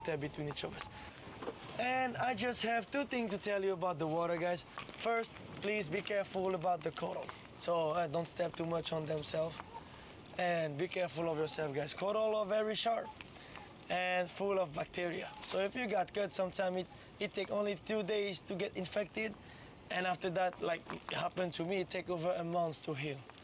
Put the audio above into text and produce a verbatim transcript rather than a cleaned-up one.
between each of us. And I just have two things to tell you about the water, guys. First, please be careful about the coral. So uh, don't step too much on themselves. And be careful of yourself, guys. Coral are very sharp and full of bacteria. So if you got cut, sometimes it, it take only two days to get infected. And after that, like it happened to me, it take over a month to heal.